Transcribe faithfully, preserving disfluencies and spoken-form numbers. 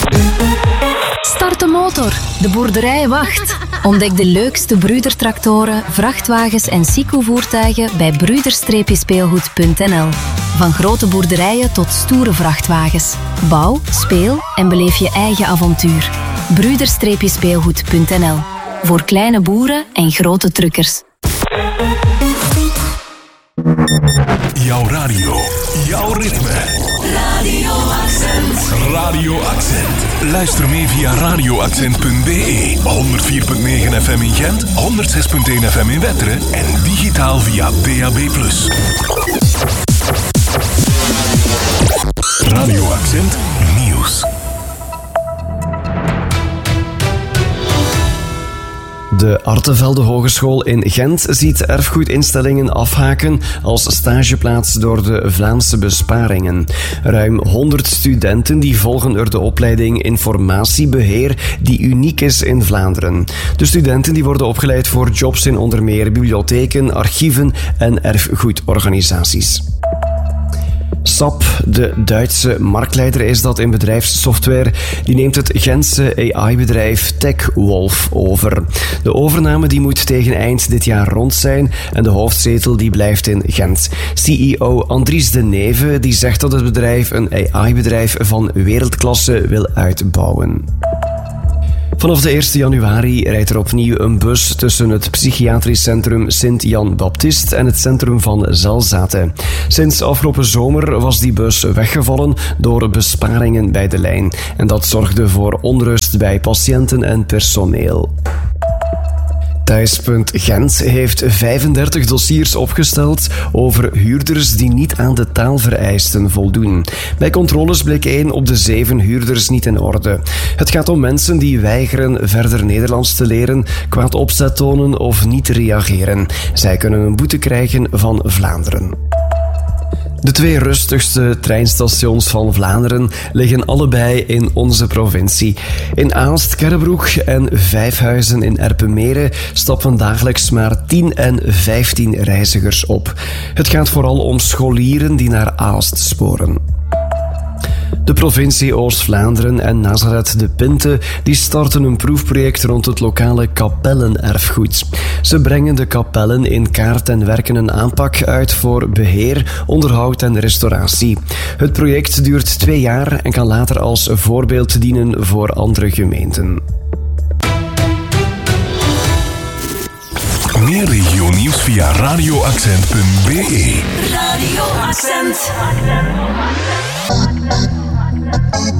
Start de motor. De boerderij wacht. Ontdek de leukste Brüder-tractoren, vrachtwagens en Sico-voertuigen bij brüder speelgoed punt n l. Van grote boerderijen tot stoere vrachtwagens. Bouw, speel en beleef je eigen avontuur. brüder speelgoed punt n l. Voor kleine boeren en grote truckers. Jouw radio, jouw ritme. Radio Accent. Radio Accent. Luister mee via radio accent punt b e. honderd vier komma negen F M in Gent, honderd zes komma één F M in Wetteren en digitaal via D A B plus. Radio Accent Nieuws. De Artevelde Hogeschool in Gent ziet erfgoedinstellingen afhaken als stageplaats door de Vlaamse besparingen. Ruim honderd studenten die volgen er de opleiding Informatiebeheer die uniek is in Vlaanderen. De studenten die worden opgeleid voor jobs in onder meer bibliotheken, archieven en erfgoedorganisaties. S A P, de Duitse marktleider is dat in bedrijfssoftware, die neemt het Gentse A I-bedrijf TechWolf over. De overname die moet tegen eind dit jaar rond zijn en de hoofdzetel die blijft in Gent. C E O Andries de Neve die zegt dat het bedrijf een A I-bedrijf van wereldklasse wil uitbouwen. Vanaf de eerste januari rijdt er opnieuw een bus tussen het psychiatrisch centrum Sint-Jan Baptist en het centrum van Zelzate. Sinds afgelopen zomer was die bus weggevallen door besparingen bij de lijn. En dat zorgde voor onrust bij patiënten en personeel. Thuispunt Gent heeft vijfendertig dossiers opgesteld over huurders die niet aan de taalvereisten voldoen. Bij controles bleek één op de zeven huurders niet in orde. Het gaat om mensen die weigeren verder Nederlands te leren, kwaad opzet tonen of niet reageren. Zij kunnen een boete krijgen van Vlaanderen. De twee rustigste treinstations van Vlaanderen liggen allebei in onze provincie. In Aalst-Kerrebroek en Vijfhuizen in Erpenmeren stappen dagelijks maar tien en vijftien reizigers op. Het gaat vooral om scholieren die naar Aalst sporen. De provincie Oost-Vlaanderen en Nazareth de Pinte die starten een proefproject rond het lokale kapellenerfgoed. Ze brengen de kapellen in kaart en werken een aanpak uit voor beheer, onderhoud en restauratie. Het project duurt twee jaar en kan later als voorbeeld dienen voor andere gemeenten. Meer regio-nieuws via radio accent punt b e. Radio Accent.